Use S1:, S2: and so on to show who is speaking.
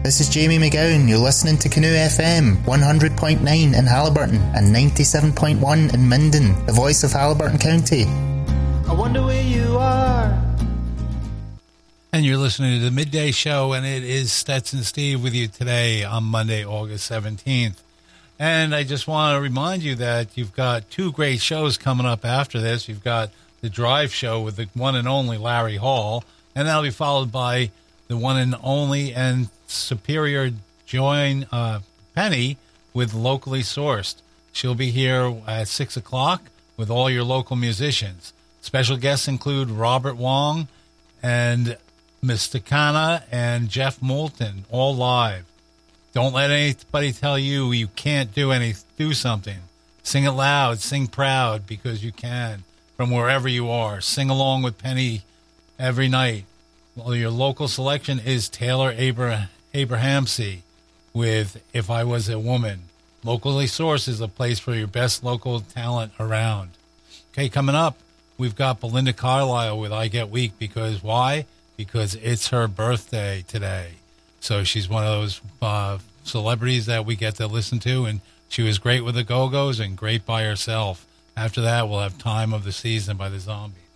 S1: This is Jamie McGowan. You're listening to Canoe FM, 100.9 in Haliburton and 97.1 in Minden, the voice of Haliburton County.
S2: I wonder where you are.
S3: And you're listening to the Midday Show, and it is Stetson Steve with you today on Monday, August 17th. And I just want to remind you that you've got two great shows coming up after this. You've got the Drive Show with the one and only Larry Hall, and that'll be followed by the one and only and superior Joan Penny with Locally Sourced. She'll be here at 6 o'clock with all your local musicians. Special guests include Robert Wong and Mr. Kana and Jeff Moulton, all live. Don't let anybody tell you you can't do something. Sing it loud, sing proud, because you can from wherever you are. Sing along with Penny every night. Well, your local selection is Taylor Abrahamsey with If I Was a Woman. Locally Sourced is a place for your best local talent around. Okay, coming up, we've got Belinda Carlisle with I Get Weak, because why? Because it's her birthday today. So she's one of those celebrities that we get to listen to, and she was great with the Go-Go's and great by herself. After that, we'll have Time of the Season by the Zombies.